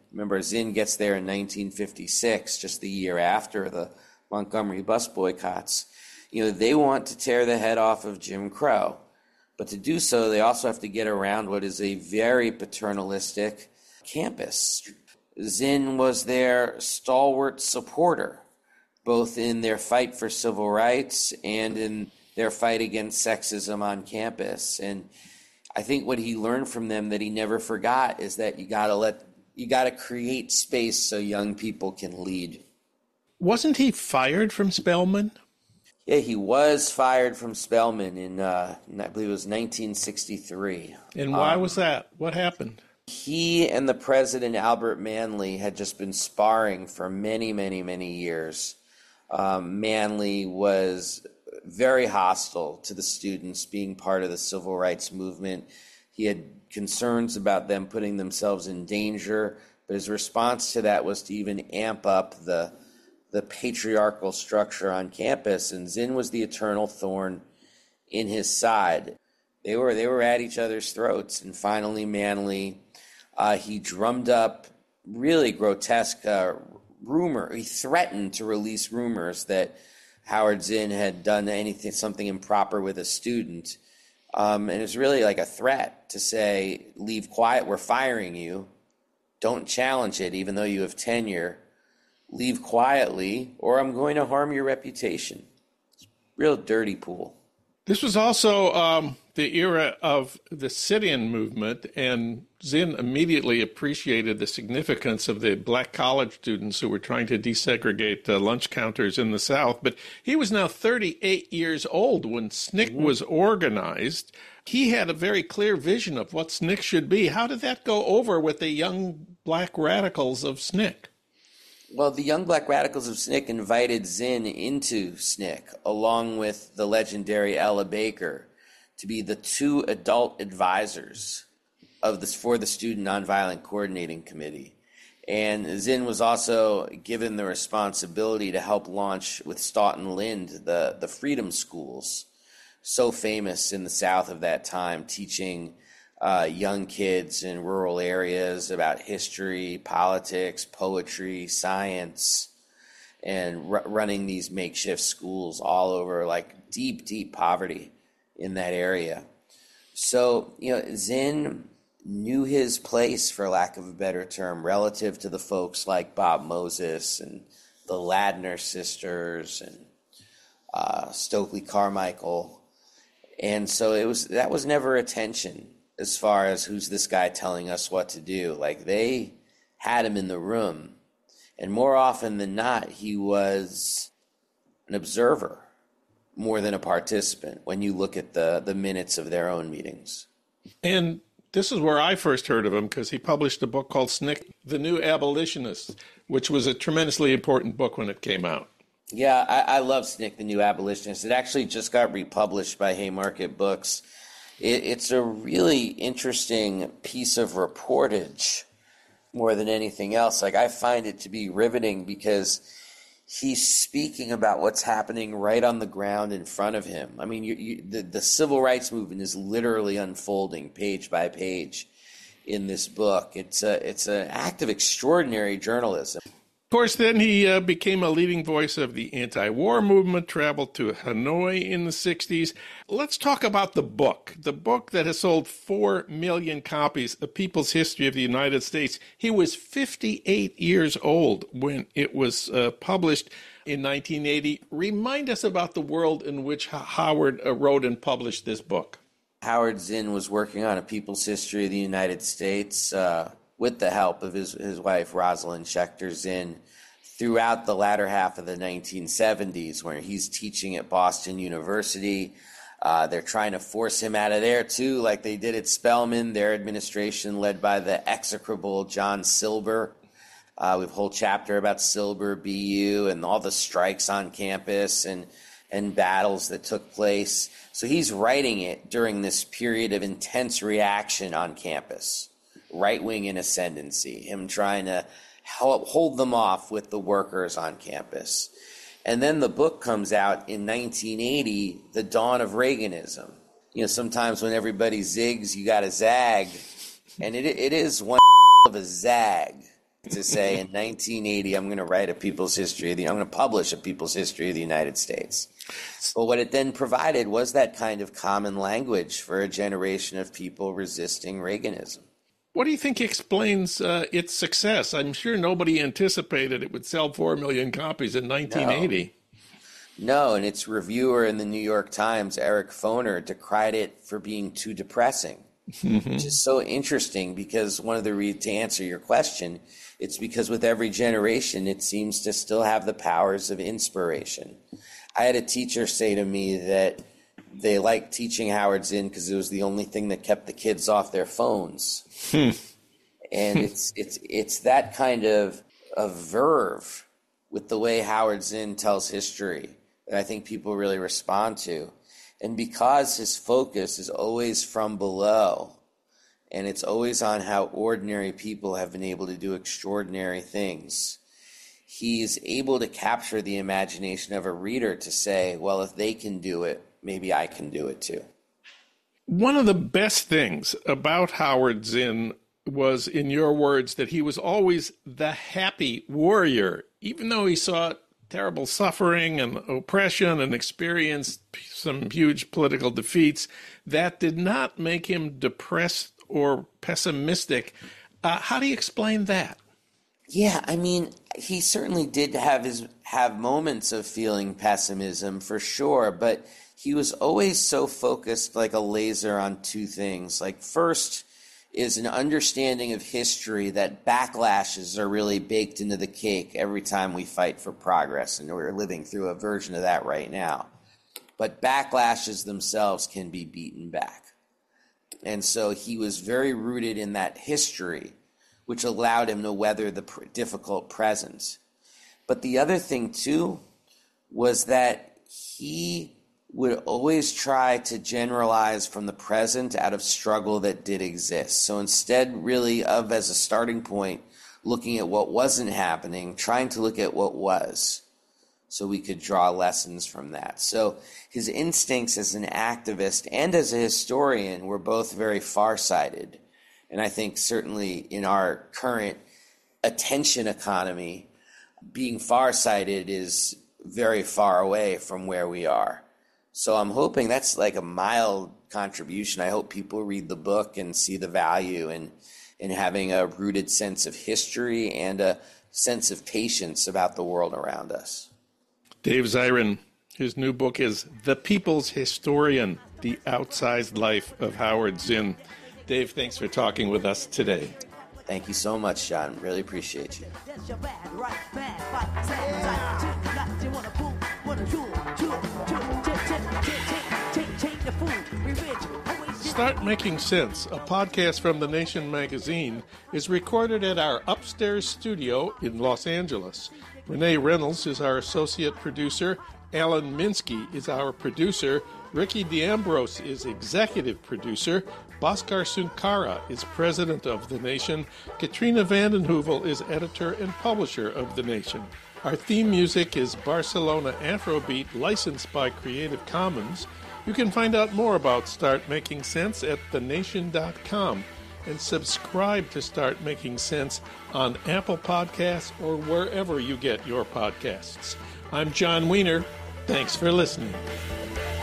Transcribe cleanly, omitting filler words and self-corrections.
Remember, Zinn gets there in 1956, just the year after the Montgomery bus boycotts. They want to tear the head off of Jim Crow. But to do so, they also have to get around what is a very paternalistic campus. Zinn was their stalwart supporter, both in their fight for civil rights and in their fight against sexism on campus. And I think what he learned from them that he never forgot is that you got to create space so young people can lead. Wasn't he fired from Spelman? Yeah, he was fired from Spelman in, I believe it was 1963. And why was that? What happened? He and the president, Albert Manley, had just been sparring for many, many, many years. Manley was very hostile to the students being part of the civil rights movement. He had concerns about them putting themselves in danger, but his response to that was to even amp up the patriarchal structure on campus, and Zinn was the eternal thorn in his side. They were at each other's throats, and finally Manley, he drummed up really grotesque rumor. He threatened to release rumors that Howard Zinn had done something improper with a student, and it was really like a threat to say, "Leave quiet. We're firing you. Don't challenge it, even though you have tenure. Leave quietly, or I'm going to harm your reputation." Real dirty pool. This was also the era of the sit-in movement, and Zinn immediately appreciated the significance of the black college students who were trying to desegregate lunch counters in the South. But he was now 38 years old when SNCC was organized. He had a very clear vision of what SNCC should be. How did that go over with the young black radicals of SNCC? Well, the young black radicals of SNCC invited Zinn into SNCC, along with the legendary Ella Baker, to be the two adult advisors for the Student Nonviolent Coordinating Committee. And Zinn was also given the responsibility to help launch with Stoughton Lynd the Freedom Schools, so famous in the South of that time, teaching young kids in rural areas about history, politics, poetry, science, and running these makeshift schools all over, like deep, deep poverty in that area. So, Zinn knew his place, for lack of a better term, relative to the folks like Bob Moses and the Ladner sisters and Stokely Carmichael. And so that was never a tension as far as who's this guy telling us what to do. Like, they had him in the room, and more often than not, he was an observer more than a participant when you look at the minutes of their own meetings. And this is where I first heard of him, because he published a book called SNCC, The New Abolitionists, which was a tremendously important book when it came out. Yeah, I love SNCC, The New Abolitionists. It actually just got republished by Haymarket Books. It's a really interesting piece of reportage more than anything else. Like, I find it to be riveting because he's speaking about what's happening right on the ground in front of him. I mean, the civil rights movement is literally unfolding page by page in this book. It's an act of extraordinary journalism. Of course, then he became a leading voice of the anti-war movement, traveled to Hanoi in the 60s. Let's talk about the book that has sold 4 million copies, A People's History of the United States. He was 58 years old when it was published in 1980. Remind us about the world in which Howard wrote and published this book. Howard Zinn was working on A People's History of the United States with the help of his wife, Rosalind Schechter Zinn, throughout the latter half of the 1970s, where he's teaching at Boston University. They're trying to force him out of there, too, like they did at Spelman, their administration led by the execrable John Silber. We have a whole chapter about Silber, BU, and all the strikes on campus and battles that took place. So he's writing it during this period of intense reaction on campus. Right-wing in ascendancy, him trying to hold them off with the workers on campus. And then the book comes out in 1980, The Dawn of Reaganism. Sometimes when everybody zigs, you got to zag. And it is one of a zag to say in 1980, I'm going to write a people's history. I'm going to publish a people's history of the United States. But what it then provided was that kind of common language for a generation of people resisting Reaganism. What do you think explains its success? I'm sure nobody anticipated it would sell 4 million copies in 1980. No, and its reviewer in the New York Times, Eric Foner, decried it for being too depressing, which is so interesting because to answer your question, it's because with every generation, it seems to still have the powers of inspiration. I had a teacher say to me that they liked teaching Howard Zinn because it was the only thing that kept the kids off their phones. And it's that kind of verve with the way Howard Zinn tells history that I think people really respond to. And because his focus is always from below, and it's always on how ordinary people have been able to do extraordinary things, he's able to capture the imagination of a reader to say, well, if they can do it, maybe I can do it too. One of the best things about Howard Zinn was, in your words, that he was always the happy warrior, even though he saw terrible suffering and oppression and experienced some huge political defeats. That did not make him depressed or pessimistic. How do you explain that? Yeah, I mean, he certainly did have moments of feeling pessimism for sure, but he was always so focused like a laser on two things. Like, first is an understanding of history that backlashes are really baked into the cake every time we fight for progress, and we're living through a version of that right now. But backlashes themselves can be beaten back. And so he was very rooted in that history, which allowed him to weather the difficult present. But the other thing, too, was that he would always try to generalize from the present out of struggle that did exist. So instead, really, of as a starting point, looking at what wasn't happening, trying to look at what was, so we could draw lessons from that. So his instincts as an activist and as a historian were both very farsighted. And I think certainly in our current attention economy, being farsighted is very far away from where we are. So I'm hoping that's like a mild contribution. I hope people read the book and see the value in having a rooted sense of history and a sense of patience about the world around us. Dave Zirin, his new book is The People's Historian, The Outsized Life of Howard Zinn. Dave, thanks for talking with us today. Thank you so much, John. Really appreciate you. Start Making Sense, a podcast from The Nation magazine, is recorded at our upstairs studio in Los Angeles. Renee Reynolds is our associate producer. Alan Minsky is our producer. Ricky D'Ambrose is executive producer. Bhaskar Sunkara is president of The Nation. Katrina vanden Heuvel is editor and publisher of The Nation. Our theme music is Barcelona Afrobeat, licensed by Creative Commons. You can find out more about Start Making Sense at thenation.com and subscribe to Start Making Sense on Apple Podcasts or wherever you get your podcasts. I'm John Wiener. Thanks for listening.